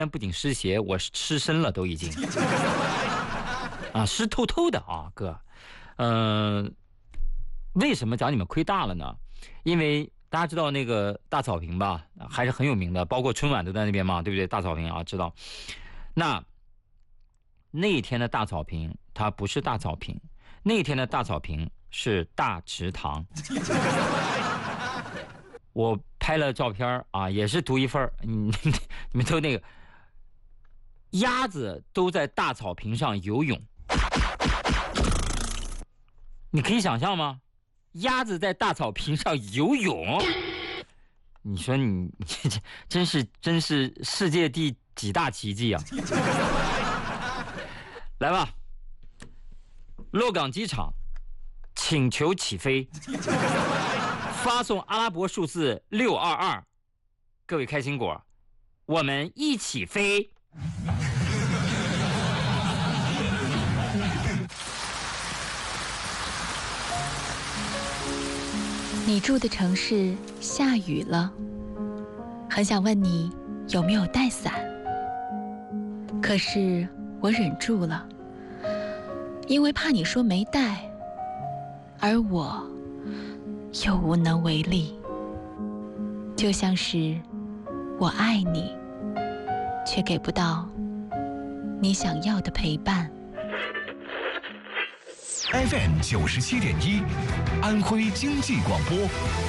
不仅湿鞋，我湿身了都已经啊，湿透透的啊，哥。为什么讲你们亏大了呢？因为大家知道那个大草坪吧，还是很有名的，包括春晚都在那边嘛，对不对？大草坪啊，知道。那一天的大草坪它不是大草坪，那一天的大草坪是大池塘。我拍了照片啊，也是独一份。你们都那个鸭子都在大草坪上游泳，你可以想象吗？鸭子在大草坪上游泳，你说你真是世界第几大奇迹啊！来吧，洛港机场请求起飞，发送阿拉伯数字622，各位开心果，我们一起飞。 你住的城市下雨了，很想问你有没有带伞，可是我忍住了，因为怕你说没带，而我又无能为力，就像是我爱你，却给不到你想要的陪伴。 FM 97.1，安徽经济广播。